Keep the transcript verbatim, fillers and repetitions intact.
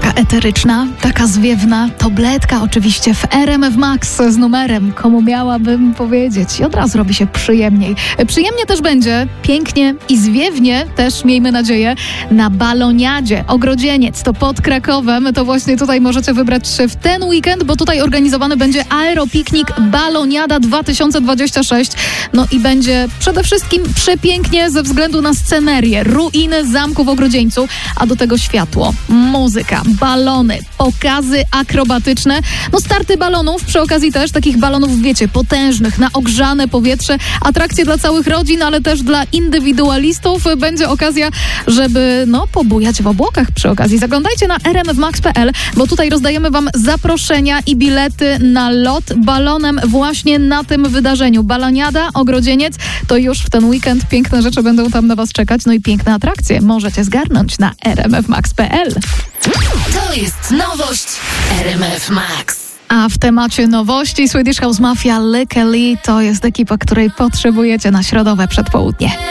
taka eteryczna, taka zwiewna tabletka oczywiście w R M F Max z numerem, komu miałabym powiedzieć. I od razu robi się przyjemniej. Przyjemnie też będzie, pięknie i zwiewnie też, miejmy nadzieję, na Baloniadzie. Ogrodzieniec to pod Krakowem, to właśnie tutaj możecie wybrać się w ten weekend, bo tutaj organizowany będzie aeropiknik Baloniada dwa tysiące dwadzieścia sześć. No i będzie przede wszystkim przepięknie ze względu na scenerię, ruiny zamku w Ogrodzieńcu, a do tego światło, muzyka, balony, pokazy akrobatyczne, no starty balonów, przy okazji też takich balonów, wiecie, potężnych, na ogrzane powietrze, atrakcje dla całych rodzin, ale też dla indywidualistów. Będzie okazja, żeby no pobujać w obłokach przy okazji. Zaglądajcie na r m f max kropka p l, bo tutaj rozdajemy wam zaproszenia i bilety na lot balonem właśnie na tym wydarzeniu. Baloniada, Ogrodzieniec, to już w ten weekend piękne rzeczy będą tam na was czekać, no i piękne atrakcje możecie zgarnąć na r m f max kropka p l. To jest nowość R M F Max. A w temacie nowości Swedish House Mafia, Lykke Li to jest ekipa, której potrzebujecie na środowe przedpołudnie.